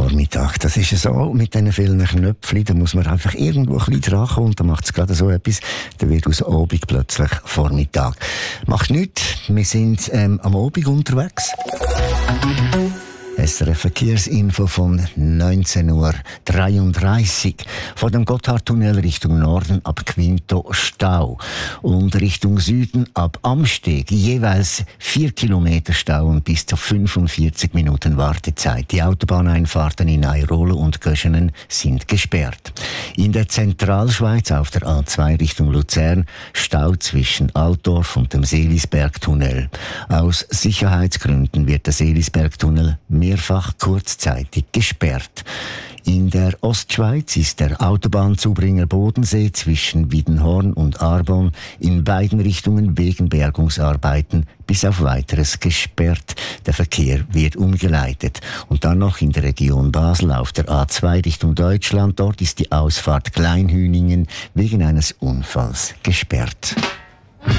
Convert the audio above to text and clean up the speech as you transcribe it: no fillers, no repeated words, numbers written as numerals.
Vormittag. Das ist so mit diesen vielen Knöpfchen. Da muss man einfach irgendwo ein bisschen dran kommen. Da macht es gerade so etwas. Da wird aus Abend plötzlich Vormittag. Macht nichts. Wir sind am Abend unterwegs. SRF Verkehrsinfo von 19:33 Uhr. Von dem Gotthardtunnel Richtung Norden ab Quinto Stau. Und Richtung Süden ab Amsteg jeweils 4 Kilometer Stau und bis zu 45 Minuten Wartezeit. Die Autobahneinfahrten in Airolo und Göschenen sind gesperrt. In der Zentralschweiz auf der A2 Richtung Luzern Stau zwischen Altdorf und dem Seelisbergtunnel. Aus Sicherheitsgründen wird der Seelisbergtunnel mehrfach kurzzeitig gesperrt. In der Ostschweiz ist der Autobahnzubringer Bodensee zwischen Wiedenhorn und Arbon in beiden Richtungen wegen Bergungsarbeiten bis auf Weiteres gesperrt. Der Verkehr wird umgeleitet. Und dann noch in der Region Basel auf der A2 Richtung Deutschland. Dort ist die Ausfahrt Kleinhüningen wegen eines Unfalls gesperrt.